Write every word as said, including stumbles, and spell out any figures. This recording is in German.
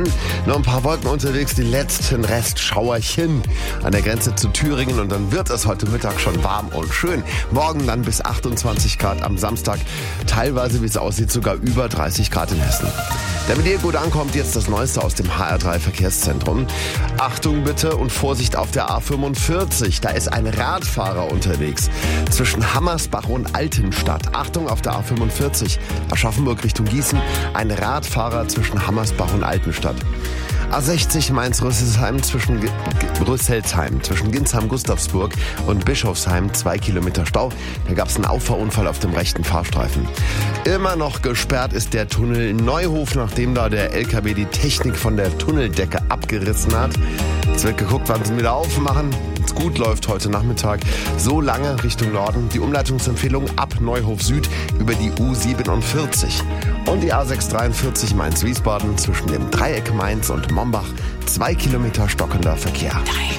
unten noch ein paar Wolken unterwegs, die letzten Restschauerchen an der Grenze zu Thüringen. Und dann wird es heute Mittag schon warm und schön. Morgen dann bis achtundzwanzig Grad, am Samstag teilweise, wie es aussieht, sogar über dreißig Grad in Hessen. Damit ihr gut ankommt, jetzt das Neueste aus dem H R drei Verkehrszentrum. Achtung bitte und Vorsicht auf der A fünfundvierzig. Da ist ein Radfahrer unterwegs zwischen Hammersbach und Altenstadt. Achtung auf der A fünfundvierzig, Aschaffenburg Richtung Gießen. Ein Radfahrer zwischen Hammersbach und Altenstadt. A sechzig Mainz-Rüsselsheim zwischen G- G- Rüsselsheim, zwischen Ginsheim-Gustavsburg und Bischofsheim, zwei Kilometer Stau. Da gab es einen Auffahrunfall auf dem rechten Fahrstreifen. Immer noch gesperrt ist der Tunnel Neuhof, nachdem da der L K W die Technik von der Tunneldecke abgerissen hat. Es wird geguckt, wann sie ihn wieder aufmachen. Wenn es gut läuft heute Nachmittag, so lange Richtung Norden. Die Umleitungsempfehlung ab Neuhof Süd über die U siebenundvierzig. Und die A sechshundertdreiundvierzig Mainz-Wiesbaden zwischen dem Dreieck Mainz und Mombach. Zwei Kilometer stockender Verkehr.